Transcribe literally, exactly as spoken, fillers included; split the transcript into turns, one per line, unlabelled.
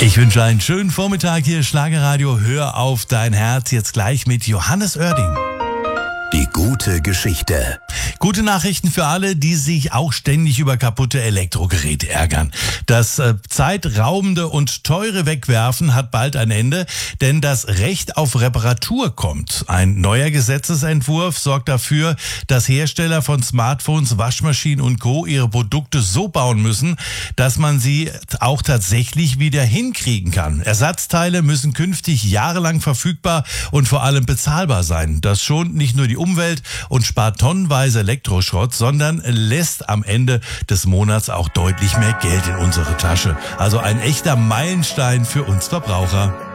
Ich wünsche einen schönen Vormittag hier, Schlagerradio. Hör auf dein Herz, jetzt gleich mit Johannes Oerding.
Die gute Geschichte.
Gute Nachrichten für alle, die sich auch ständig über kaputte Elektrogeräte ärgern. Das äh, zeitraubende und teure Wegwerfen hat bald ein Ende, denn das Recht auf Reparatur kommt. Ein neuer Gesetzesentwurf sorgt dafür, dass Hersteller von Smartphones, Waschmaschinen und Co. ihre Produkte so bauen müssen, dass man sie auch tatsächlich wieder hinkriegen kann. Ersatzteile müssen künftig jahrelang verfügbar und vor allem bezahlbar sein. Das schont nicht nur die Umwelt und spart tonnenweise Elektroschrott, sondern lässt am Ende des Monats auch deutlich mehr Geld in unsere Tasche. Also ein echter Meilenstein für uns Verbraucher.